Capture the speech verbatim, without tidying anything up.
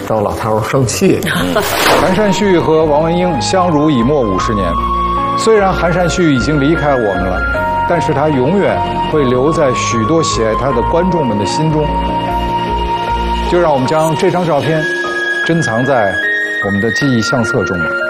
逗老头生气。 韩善旭和王文英相濡以沫五十年，虽然韩善旭已经离开我们了，但是他永远会留在许多喜爱他的观众们的心中。就让我们将这张照片珍藏在我们的记忆相册中吧。